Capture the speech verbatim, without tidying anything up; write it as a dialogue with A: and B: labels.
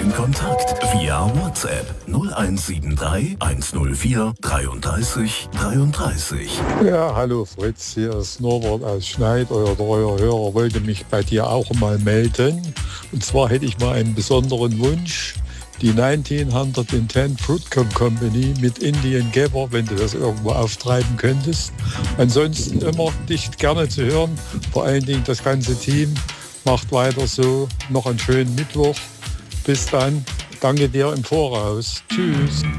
A: in Kontakt via WhatsApp null eins sieben drei eins null vier dreiunddreißig dreiunddreißig.
B: Ja, hallo Fritz, hier ist Norbert aus Schneid, euer treuer Hörer, wollte mich bei dir auch mal melden. Und zwar hätte ich mal einen besonderen Wunsch, die neunzehnhundertzehn Fruitcom Company mit Indian Gabber, wenn du das irgendwo auftreiben könntest. Ansonsten immer dich gerne zu hören, vor allen Dingen das ganze Team. Macht weiter so, noch einen schönen Mittwoch. Bis dann, danke dir im Voraus. Tschüss.